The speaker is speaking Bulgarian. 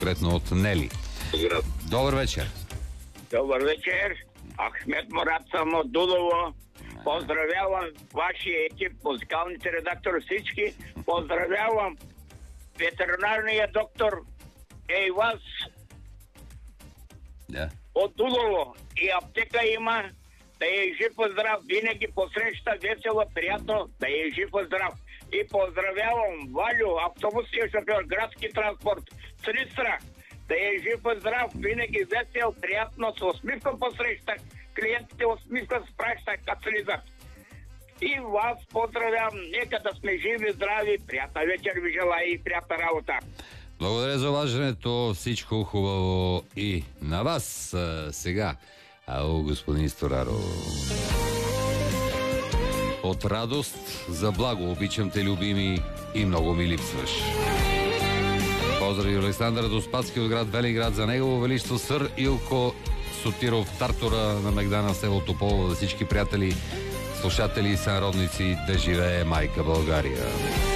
конкретно от Нели. Добър вечер. Добър вечер. Ахмед Мурат съм от Дудово. Поздравявам вашия екип, музикалните редактори, всички. Поздравявам ветеринарния доктор Ейваз от Дудово. И аптека има. Да е жив и здрав. Винаги посреща весело, приятно. Да е жив и здрав. И поздравявам Валю, автобусния шофьор, градски транспорт, Сристра. Да е жив и здрав. Винаги весел, приятно, с усмивка посреща. Клиентите усмивка спраща, като слизат. И вас поздравявам. Нека да сме живи, здрави. Приятна вечер ви желая и приятна работа. Благодаря за уважането. Всичко хубаво и на вас. Сега, ало, господин Стораро. От радост за благо обичам те, любими, и много ми липсваш. Поздрави Александър Доспадски от град Велинград за негово величество сър Илко Сотиров, тартора на Мегдана, село Тополово, за всички приятели, слушатели и сънародници, да живее майка България.